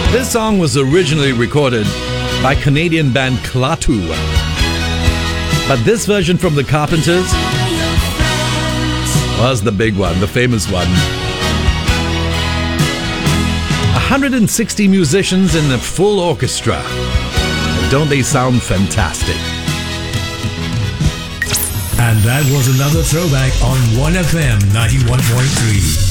This song was originally recorded by Canadian band Klaatu. But this version from the Carpenters was the big one, the famous one. 160 musicians in a full orchestra. Don't they sound fantastic? And that was another throwback on 1FM 91.3.